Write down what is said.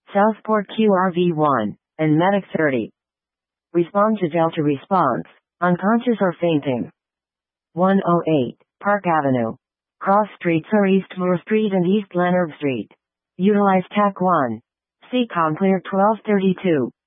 Southport QRV1, and Medic 30. Respond to Delta response, unconscious or fainting. 108, Park Avenue. Cross streets are East Moore Street and East Leonard Street. Utilize TAC 1. CCOM clear 1232.